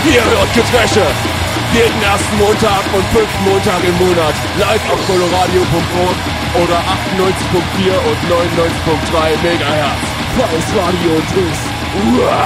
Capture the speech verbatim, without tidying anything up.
Hier wird Geträsche. Jeden ersten Montag und fünften Montag im Monat. Live auf coloradio punkt org oder achtundneunzig Komma vier und neunundneunzig Komma drei Megahertz. Freies Radio und Twist. Uah.